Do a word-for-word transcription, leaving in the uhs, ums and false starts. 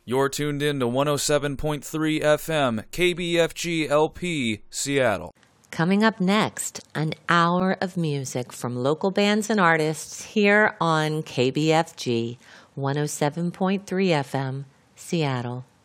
You're tuned in to one oh seven point three F M, K B F G L P, Seattle. Coming up next, an hour of music from local bands and artists here on K B F G one oh seven point three F M, Seattle.